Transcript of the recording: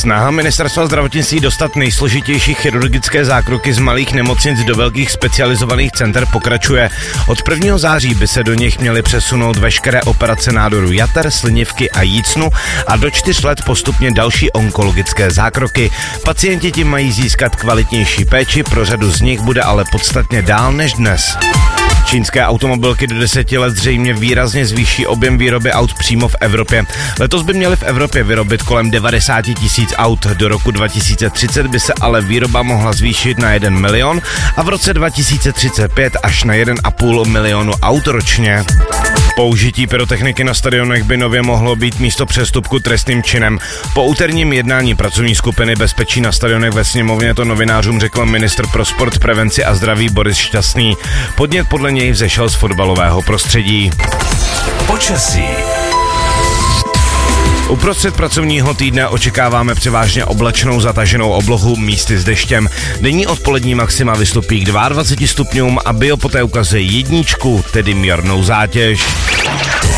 Snaha ministerstva zdravotnictví dostat nejsložitější chirurgické zákroky z malých nemocnic do velkých specializovaných center pokračuje. Od 1. září by se do nich měly přesunout veškeré operace nádoru jater, slinivky a jícnu a do 4 let postupně další onkologické zákroky. Pacienti tím mají získat kvalitnější péči, pro řadu z nich bude ale podstatně dál než dnes. Čínské automobilky do 10 let zřejmě výrazně zvýší objem výroby aut přímo v Evropě. Letos by měly v Evropě vyrobit kolem 90 000 aut, do roku 2030 by se ale výroba mohla zvýšit na 1 milion a v roce 2035 až na 1,5 milionu aut ročně. Použití pyrotechniky na stadionech by nově mohlo být místo přestupku trestným činem. Po úterním jednání pracovní skupiny bezpečí na stadionech ve sněmovně to novinářům řekl ministr pro sport, prevenci a zdraví Boris Šťastný. Podnět podle něj vzešel z fotbalového prostředí. Počasí. Uprostřed pracovního týdne očekáváme převážně oblačnou zataženou oblohu, místy s deštěm. Denní odpolední maxima vystupí k 22 stupňům a Bio poté ukazuje 1, tedy mírnou zátěž.